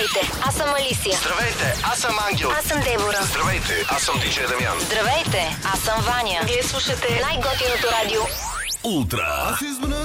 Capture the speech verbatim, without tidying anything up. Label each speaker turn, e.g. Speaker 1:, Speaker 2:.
Speaker 1: Здравейте, аз съм Алисия.
Speaker 2: Здравейте, аз съм Ангел.
Speaker 1: Аз съм Дебора.
Speaker 2: Здравейте, аз съм диджей Дамян.
Speaker 1: Здравейте, аз съм Ваня. Вие слушате най-готиното радио
Speaker 2: Ултра.
Speaker 3: Аз избна